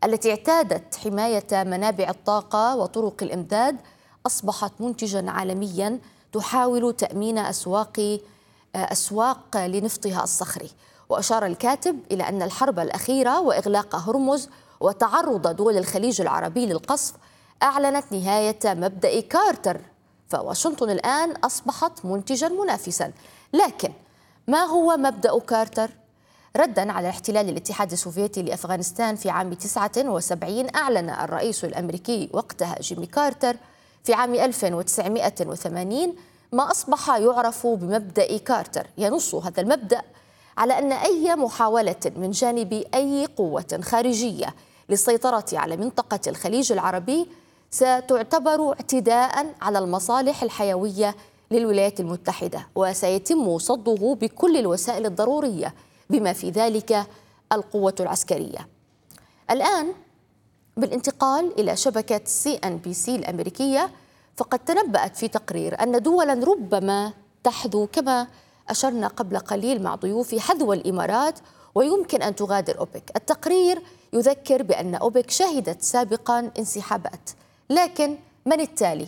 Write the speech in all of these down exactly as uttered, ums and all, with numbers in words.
التي اعتادت حماية منابع الطاقة وطرق الإمداد أصبحت منتجا عالميا تحاول تأمين أسواق أسواق لنفطها الصخري. وأشار الكاتب إلى أن الحرب الأخيرة وإغلاق هرمز وتعرض دول الخليج العربي للقصف أعلنت نهاية مبدأ كارتر، فواشنطن الآن أصبحت منتجا منافسا. لكن ما هو مبدأ كارتر؟ ردا على احتلال الاتحاد السوفيتي لأفغانستان في عام تسعة وسبعين، أعلن الرئيس الأمريكي وقتها جيمي كارتر في عام ألف وتسعمائة وثمانين ما أصبح يعرف بمبدأ كارتر. ينص هذا المبدأ على أن أي محاولة من جانب أي قوة خارجية للسيطرة على منطقة الخليج العربي ستعتبر اعتداء على المصالح الحيوية للولايات المتحدة، وسيتم صده بكل الوسائل الضرورية بما في ذلك القوة العسكرية. الآن بالانتقال إلى شبكة سي إن بي سي الأمريكية، فقد تنبأت في تقرير أن دولا ربما تحذو كما أشرنا قبل قليل مع ضيوفي حذو الإمارات ويمكن أن تغادر أوبك. التقرير يذكر بأن أوبك شهدت سابقا انسحابات، لكن من التالي؟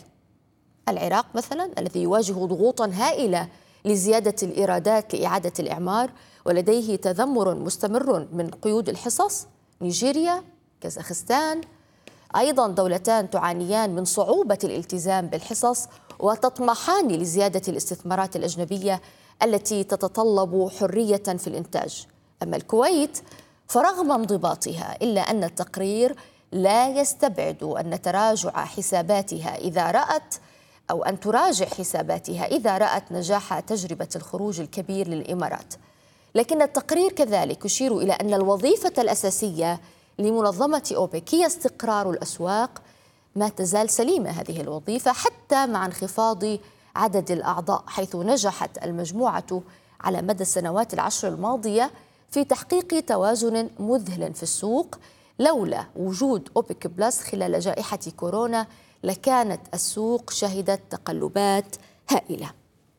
العراق مثلا الذي يواجه ضغوطا هائلة لزيادة الإيرادات لإعادة الإعمار ولديه تذمر مستمر من قيود الحصص. نيجيريا، كازاخستان، أيضا دولتان تعانيان من صعوبة الالتزام بالحصص وتطمحان لزيادة الاستثمارات الأجنبية التي تتطلب حرية في الإنتاج. أما الكويت فرغم انضباطها إلا أن التقرير لا يستبعد أن تراجع حساباتها إذا رأت أو أن تراجع حساباتها إذا رأت نجاح تجربة الخروج الكبير للإمارات. لكن التقرير كذلك يشير إلى أن الوظيفة الأساسية لمنظمة أوبك هي استقرار الأسواق. ما تزال سليمة هذه الوظيفة حتى مع انخفاض عدد الأعضاء، حيث نجحت المجموعة على مدى السنوات العشر الماضية في تحقيق توازن مذهل في السوق. لولا وجود أوبك بلس خلال جائحة كورونا لكانت السوق شهدت تقلبات هائلة.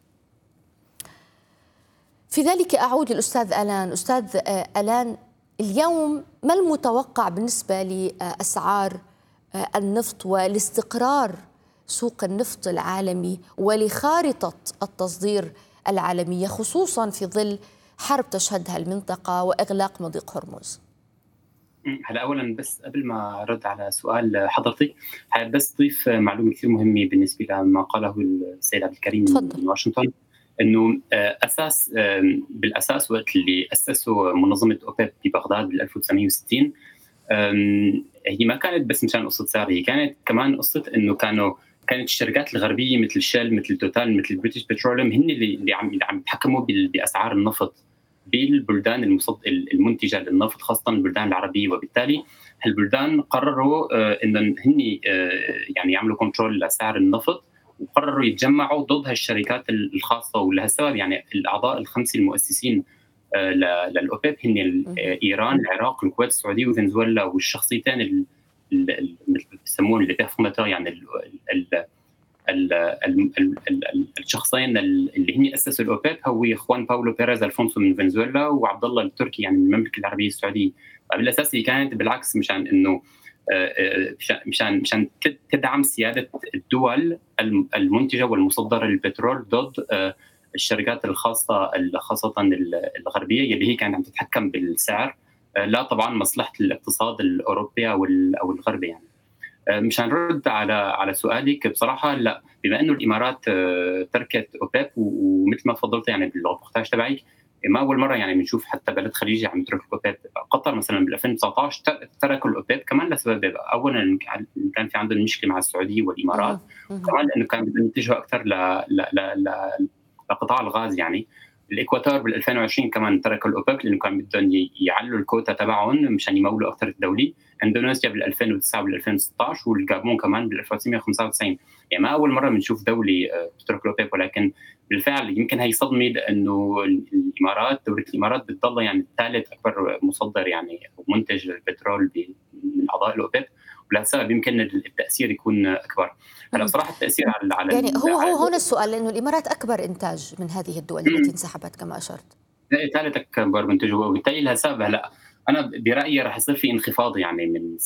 في ذلك أعود للأستاذ ألان. أستاذ ألان، اليوم ما المتوقع بالنسبة لأسعار النفط ولاستقرار سوق النفط العالمي ولخارطة التصدير العالمية، خصوصا في ظل حرب تشهدها المنطقة وإغلاق مضيق هرمز؟ هلا اولا بس قبل ما ارد على سؤال حضرتك حابب بس اضيف معلومه كثير مهمه بالنسبه لما قاله السيد عبد الكريم تفضل. من واشنطن، انه اساس بالاساس وقت اللي اسسوا منظمه اوبك ببغداد بال ألف وتسعمائة وستين هي ما كانت بس مشان قصه سعر، هي كانت كمان قصه انه كانوا كانت الشركات الغربيه مثل شيل مثل توتال مثل بريتش بتروليوم هن اللي اللي عم اللي عم يتحكموا باسعار النفط بالبلدان المصد... المنتجه للنفط، خاصه البلدان العربيه. وبالتالي هالبلدان قرروا انه هن يعني يعملوا كنترول لسعر النفط، وقرروا يتجمعوا ضد هالشركات الخاصه. ولهالسبب يعني الاعضاء الخمسه المؤسسين للاوبك هن ايران، العراق، الكويت، السعوديه وفنزويلا، والشخصيتين اللي بيسموهم اللي بيفونداتور يعني ال ال ال ال ال الشخصين اللي هن اسسوا الاوبك هو اخوان باولو بيريز الفونسو من فنزويلا وعبد الله التركي يعني من المملكه العربيه السعوديه. بالاساس هي كانت بالعكس مشان انه مشان مشان تدعم سياده الدول المنتجه والمصدره للبترول ضد الشركات الخاصه خاصه الغربيه اللي هي كانت عم تتحكم بالسعر، لا طبعا مصلحه الاقتصاد الاوروبي او او الغربي. يعني مشان نرد على على سؤالك بصراحه، لا، بما انه الامارات تركت اوبك ومثل ما تفضلت يعني بالريبورتاج تبعك ما اول مره يعني بنشوف حتى بلد خليجي عم يترك الاوبك. قطر مثلا بال ألفين وتسعة عشر تركوا الاوبك كمان لسبب، اولا كان في عندهم مشكله مع السعوديه والامارات، كمان لانه كانوا بدهم يتجهوا اكثر ل ل ل لقطاع الغاز. يعني الاكواتور بال ألفين وعشرين كمان تركوا الاوبك لانه كانوا بدهم يعلوا الكوتا تبعهم مشان يمولوا اكثر الدولي. اندونيسيا بال ألفين وتسعة وبال ألفين وستة عشر والجابون كمان بال ألف وتسعمائة وخمسة وتسعين. يعني ما اول مره بنشوف دوله تترك الاوبك، ولكن بالفعل يمكن هي صدمه لانه الامارات دوله الامارات بتضل يعني ثالث اكبر مصدر يعني منتج للبترول من اعضاء الاوبك، ولهالسبب يمكن التاثير يكون اكبر. هلا بصراحه التاثير على على يعني هو هو هنا السؤال، لانه الامارات اكبر انتاج من هذه الدول التي انسحبت كما اشرت. ثالث اكبر منتج، وبالتالي لهالسبب هلا انا برايي راح يصير في انخفاض يعني من